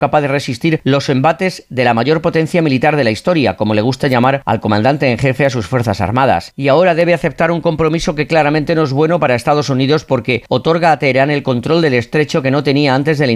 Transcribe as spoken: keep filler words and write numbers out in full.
capaz de resistir los embates de la mayor potencia militar de la historia, como le gusta llamar al comandante en jefe a sus fuerzas armadas. Y ahora debe aceptar un compromiso que claramente no es bueno para Estados Unidos porque otorga a Teherán el control del estrecho que no tenía antes del